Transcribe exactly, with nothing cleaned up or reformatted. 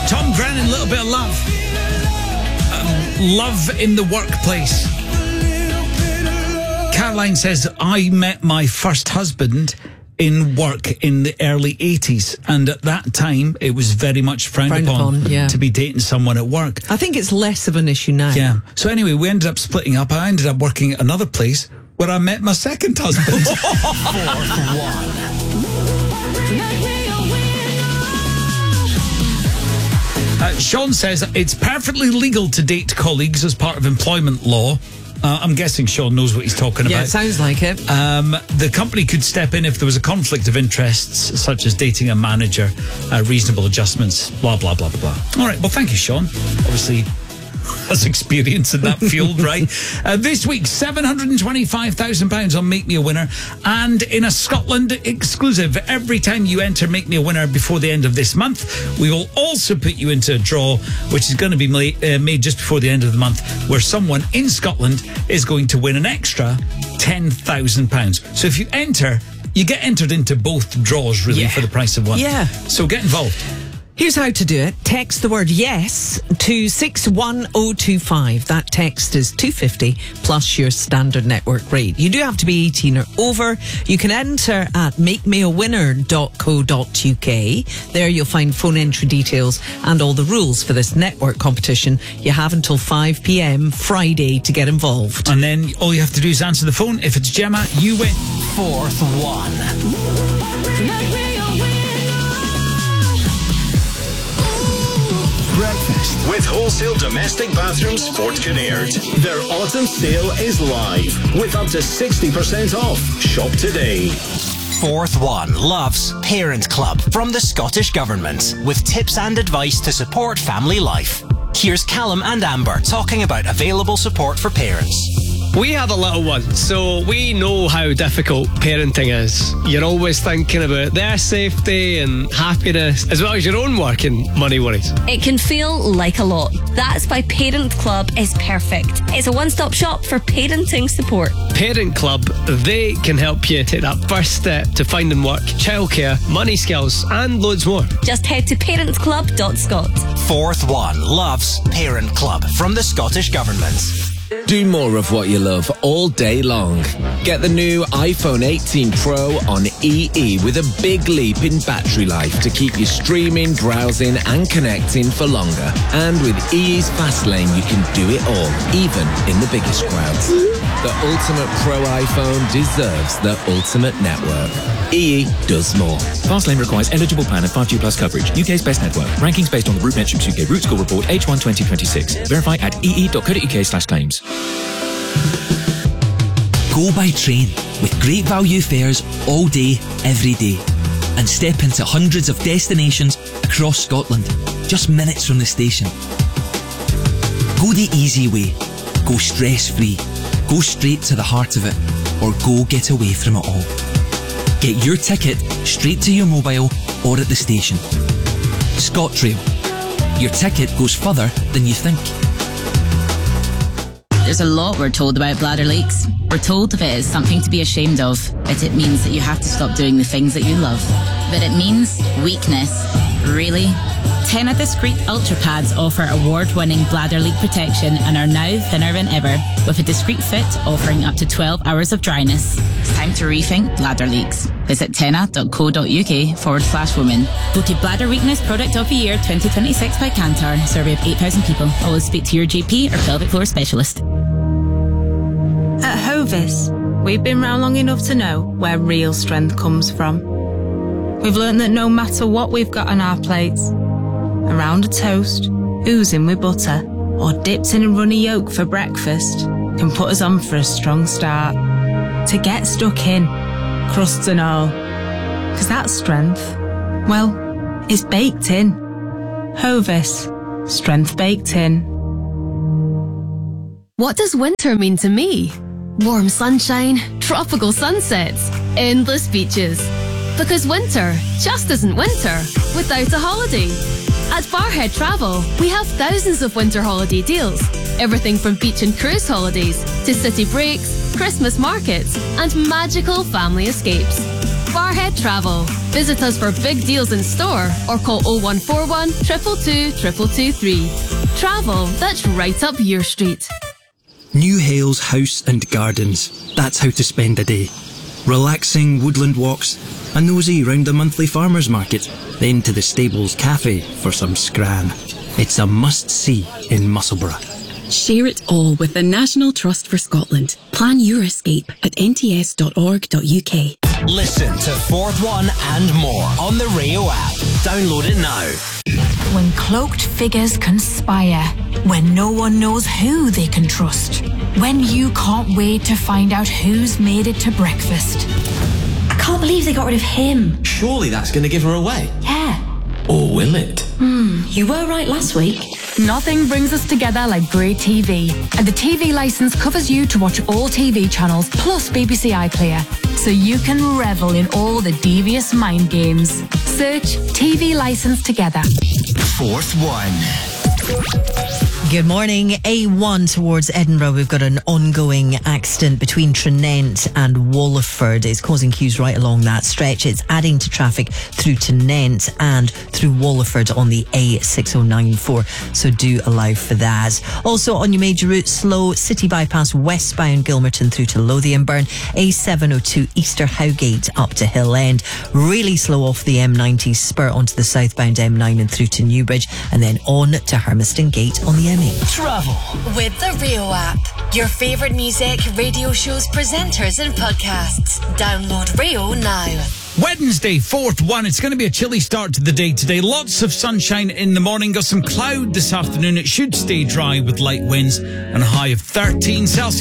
Tom Grennan, Little Bit of Love. Um, love in the workplace. Caroline says, I met my first husband in work in the early eighties, and at that time it was very much frowned, frowned upon, upon yeah. to be dating someone at work. I think it's less of an issue now. Yeah. So anyway, we ended up splitting up. I ended up working at another place where I met my second husband. Fourth one. uh, Sean says it's perfectly legal to date colleagues as part of employment law. Uh, I'm guessing Sean knows what he's talking Yeah, about. it sounds like it. Um, the company could step in if there was a conflict of interests, such as dating a manager, uh, reasonable adjustments, blah, blah, blah, blah, blah. All right, well, thank you, Sean. Obviously, has experience in that field, right? Uh, this week, seven hundred twenty-five thousand pounds on Make Me a Winner. And in a Scotland exclusive, every time you enter Make Me a Winner before the end of this month, we will also put you into a draw, which is going to be made, uh, made just before the end of the month, where someone in Scotland is going to win an extra ten thousand pounds. So if you enter, you get entered into both draws, really, Yeah. for the price of one. Yeah. So get involved. Here's how to do it. Text the word yes to six one oh two five. That text is two fifty plus your standard network rate. You do have to be eighteen or over. You can enter at make me a winner dot co dot uk. There you'll find phone entry details and all the rules for this network competition. You have until five p.m. Friday to get involved. And then all you have to do is answer the phone. If it's Gemma, you win. Fourth one. Breakfast with Wholesale Domestic Bathrooms Fort Kinnaird. Their autumn sale is live with up to sixty percent off. Shop today. Fourth one loves Parent Club from the Scottish Government with tips and advice to support family life. Here's Callum and Amber talking about available support for parents. We have a little one, so we know how difficult parenting is. You're always thinking about their safety and happiness, as well as your own work and money worries. It can feel like a lot. That's why Parent Club is perfect. It's a one-stop shop for parenting support. Parent Club, they can help you take that first step to finding work, childcare, money skills, and loads more. Just head to parent club dot scot. Fourth one loves Parent Club from the Scottish Government. Do more of what you love all day long. Get the new iPhone eighteen Pro on E E with a big leap in battery life to keep you streaming, browsing and connecting for longer. And with E E's Fastlane, you can do it all, even in the biggest crowds. The ultimate Pro iPhone deserves the ultimate network. E E does more. Fastlane requires eligible plan and five G plus coverage. U K's best network. Rankings based on the RootMetrics U K Root Score Report H one twenty twenty-six. Verify at ee dot co dot uk slash claims. Go by train with great value fares all day, every day. And step into hundreds of destinations across Scotland, just minutes from the station. Go the easy way. Go stress-free. Go straight to the heart of it. Or go get away from it all. Get your ticket straight to your mobile or at the station. ScotRail. Your ticket goes further than you think. There's a lot we're told about bladder leaks. We're told if it is something to be ashamed of, that it means that you have to stop doing the things that you love. But it means weakness. Really? Tena Discreet Ultra Pads offer award-winning bladder leak protection and are now thinner than ever, with a discreet fit offering up to twelve hours of dryness. It's time to rethink bladder leaks. Visit tena dot co dot uk forward slash women. Voted Bladder Weakness Product of the Year twenty twenty-six by Kantar. Survey of eight thousand people. Always speak to your G P or pelvic floor specialist. At Hovis, we've been round long enough to know where real strength comes from. We've learned that no matter what we've got on our plates, around a toast, oozing with butter, or dipped in a runny yolk for breakfast, can put us on for a strong start. To get stuck in, crusts and all. Because that strength, well, it's baked in. Hovis, strength baked in. What does winter mean to me? Warm sunshine, tropical sunsets, endless beaches. Because winter just isn't winter without a holiday. At Barhead Travel, we have thousands of winter holiday deals. Everything from beach and cruise holidays to city breaks, Christmas markets, and magical family escapes. Barhead Travel. Visit us for big deals in store or call oh one four one, two two two, two two two three. Travel that's right up your street. New Hales House and Gardens. That's how to spend a day. Relaxing woodland walks, a nosy round the monthly farmers market, then to the Stables Cafe for some scran. It's a must-see in Musselburgh. Share it all with the National Trust for Scotland. Plan your escape at n t s dot org dot u k. Listen to Fourth One and more on the Rio app. Download it now. When cloaked figures conspire, when no one knows who they can trust, when you can't wait to find out who's made it to breakfast. I can't believe they got rid of him. Surely that's going to give her away. Yeah. Or will it? Hmm, you were right last week. Nothing brings us together like Grey T V. And the T V licence covers you to watch all T V channels plus B B C iPlayer. So you can revel in all the devious mind games. Search T V licence together. Fourth One. Good morning. A one towards Edinburgh. We've got an ongoing accident between Tranent and Wallingford. It's causing queues right along that stretch. It's adding to traffic through Tranent and through Wallingford on the A six oh nine four. So do allow for that. Also on your major route, slow City Bypass westbound Gilmerton through to Lothianburn. A seven oh two Easter Howgate up to Hill End. Really slow off the M ninety spur onto the southbound M nine and through to Newbridge. And then on to Hermiston Gate on the M eight. Travel with the Rio app. Your favourite music, radio shows, presenters and podcasts. Download Rio now. Wednesday, fourth one. It's going to be a chilly start to the day today. Lots of sunshine in the morning. Got some cloud this afternoon. It should stay dry with light winds and a high of thirteen Celsius.